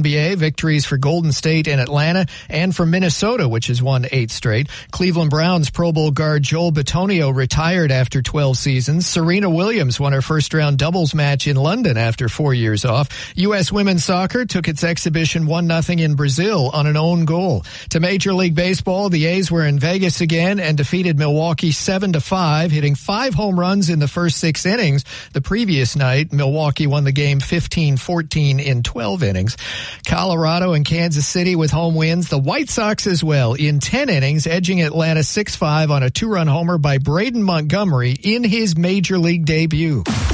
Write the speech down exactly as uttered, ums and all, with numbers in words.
B A, victories for Golden State and Atlanta, and for Minnesota, which has won eight straight. Cleveland Browns Pro Bowl guard Joel Bitonio retired after twelve seasons. Serena Williams won her first-round doubles match in London after four years off. U S women's soccer took its exhibition one nothing in Brazil on an own goal. To Major League Baseball, the A's were in Vegas again and defeated Milwaukee seven to five, hitting five home runs in the first six innings. The previous night, Milwaukee won the game fifteen fourteen in twelve innings. Colorado and Kansas City with home wins. The White Sox as well in ten innings, edging Atlanta six five on a two-run homer by Braden Montgomery in his Major League debut.